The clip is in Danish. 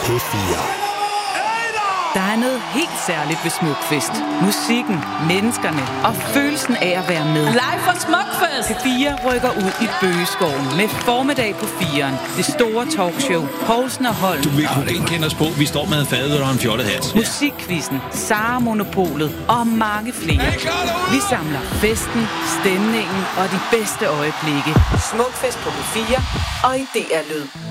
P4. Der er noget helt særligt ved Smukfest. Musikken, menneskerne og følelsen af at være med. Live fra Smukfest! P4 rykker ud i Bøgeskoven med formiddag på 4'eren. Det store talkshow. Poulsen og Holm. Du vil ikke kende os på. Vi står med en fadøl og en fjollet hat. Musikquizzen, Sara Monopolet og mange flere. Vi samler festen, stemningen og de bedste øjeblikke. Smukfest på P4 og i DR Lyd.